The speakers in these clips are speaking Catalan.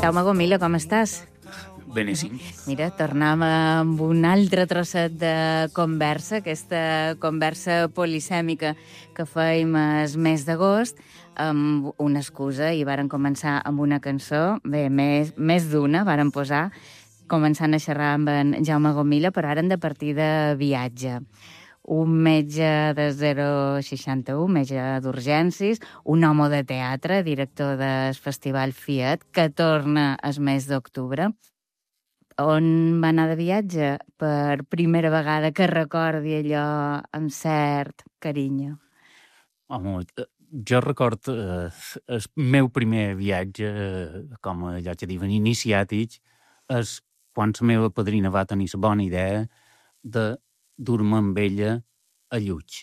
Jaume Gomila, com estàs? Beníssim. Mira, tornem amb un altre trosset de conversa, aquesta conversa polisèmica que fèiem el mes d'agost, amb una excusa, i varen començar amb una cançó, bé, més d'una, varen posar, començant a xerrar amb en Jaume Gomila, però ara hem de partir de viatge. Un metge de 061, metge d'urgències, un home de teatre, director del Festival Fiat, que torna el mes d'octubre. On va anar de viatge per primera vegada que recordi allò amb cert carinyo? Home, jo recordo el meu primer viatge, com a lloc que diuen iniciàtic, és quan la meva padrina va tenir la bona idea de dur-me amb ella a Lluig.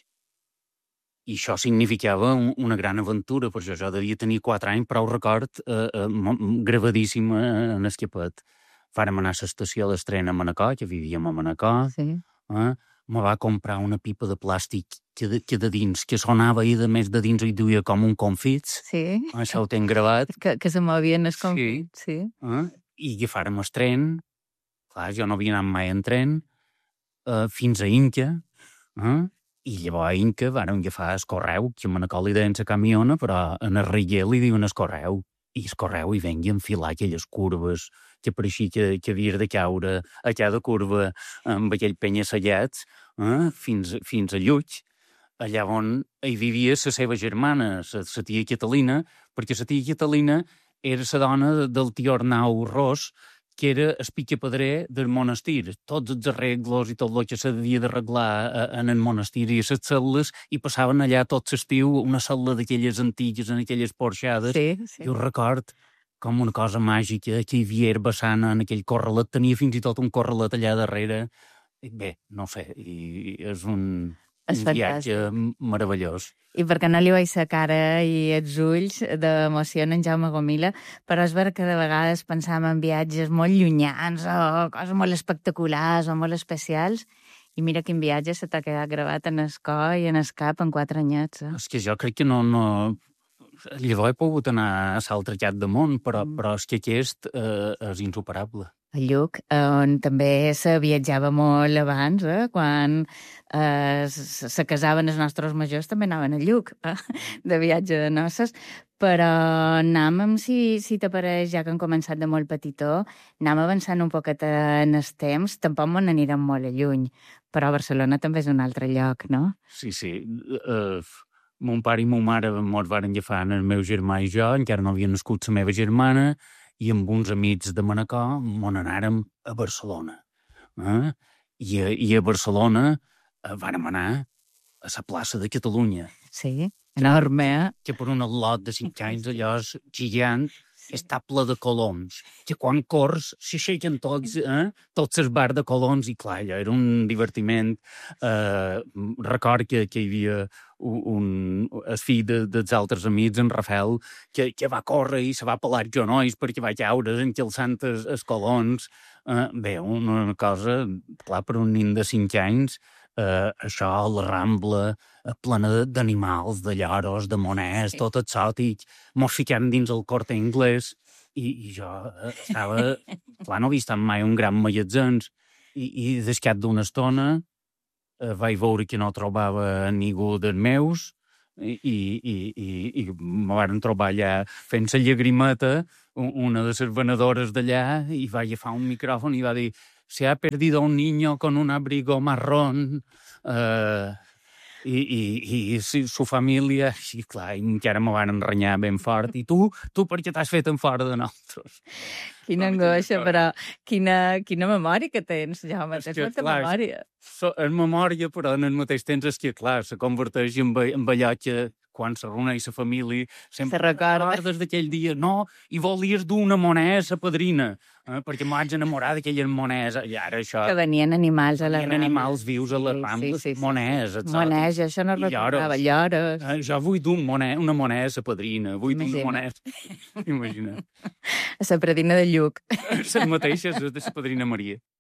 I això significava una gran aventura, perquè jo devia tenir 4 anys, però ho record gravadíssim en el capet. Vàrem anar a l'estació d'Estrena a Manacor, que vivíem a Manacor. Sí. Me va comprar una pipa de plàstic que de dins, que sonava i de més de dins hi duia com un confits. Sí. Això ho tenc gravat. Que se movien els confits, sí. I agafàrem el tren. Clar, jo no havia anat mai en tren. Fins a Inca. I llavors a Inca vàrem agafar el correu, que a Manacor li deien la camiona, però en el Riguer li diuen el correu. I el correu hi vengui a enfilar aquelles curves que pareixia que havia de caure a cada curva amb aquell penya-sellat fins a Lluig, allà on hi vivia la seva germana, la tia Catalina, perquè la tia Catalina era la dona del tio Arnau Ros, que era el picapedrer del monestir. Tots els arreglos i tot el que s'havia d'arreglar en el monestir i a les cel·les, i passaven allà tot l'estiu una cel·la d'aquelles antigues, en aquelles porxades. Sí. Jo record com una cosa màgica, que hi havia herbassana en aquell corralet, tenia fins i tot un corralet allà darrere. Bé, no sé, i és un viatge meravellós. I perquè no li veig la cara i els ulls d'emoció en Jaume Gomila, però és vera que de vegades pensàvem en viatges molt llunyans o coses molt espectaculars o molt especials, i mira quin viatge se t'ha quedat gravat en el cor i en el cap en 4 anyets. És que jo crec que no... Llavors he pogut anar a l'altre llarg del món, però és que aquest és insuperable. A Lluc, on també se viatjava molt abans, quan se casaven els nostres majors, també anaven a Lluc, de viatge de noces, però anàvem, si t'apareix, ja que han començat de molt petitó, anàvem avançant un poquet en els temps, tampoc me n'anirem molt a lluny, però Barcelona també és un altre lloc, no? Sí. Mon pare i mon mare mos varen agafar el meu germà i jo, encara no havia nascut la meva germana, i amb uns amics de Manacor mos anàrem a Barcelona. I a Barcelona vàrem anar a la plaça de Catalunya. Sí, enorme, Que per un lot de 5 anys allò és gigant, està ple de coloms, que quan corrs s'aixequen tots els bars de coloms, i clar, allò era un divertiment. Record que hi havia el fill dels altres amics, en Rafael, que va córrer i se va pelar els genolls perquè va caure enxalçant els coloms. Bé, una cosa, clar, per un nen de 5 anys, això, la Rambla, plena d'animals, de lloros, de moners, tot exòtic, mos fiquem dins el Corte Inglés, i jo estava... Clar, no havia estat mai un gran magatzem, i des cap d'una estona vaig veure que no trobava ningú dels meus, i me van trobar allà fent la llagrimeta, una de les venedores d'allà, i va agafar un micròfon i va dir: «Se ha perdido un niño con un abrigo marrón», i su família, i clar, encara me van enrenyar ben fort, i tu per què t'has fet en fora de nosaltres? Quina angoixa, però quina memòria que tens, Jaume, tens molta memòria. És memòria, però en el mateix temps és que, clar, se converteix en allò que quan se reuneix la família sempre recordes d'aquell dia, no, i volies dur una moneda a la padrina, perquè m'ho vaig enamorar d'aquelles monedes, i ara això... Que venien animals a les Rambles. Animals vius a les Rambles, monedes, etc. Monedes, això no recordava, lloros. Jo vull dur una moneda a la padrina, vull dur una moneda... Imagina. A la padrina de Lluc. La mateixa, de la padrina Maria.